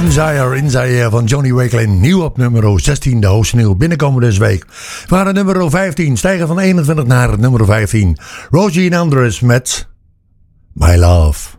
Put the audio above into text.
In Zaire van Johnny Wakelin. Nieuw op nummer 16, de hoogste nieuw binnenkomen deze week. We waren nummer 15, stijgen van 21 naar nummer 15. Rosie and Andres met My Love.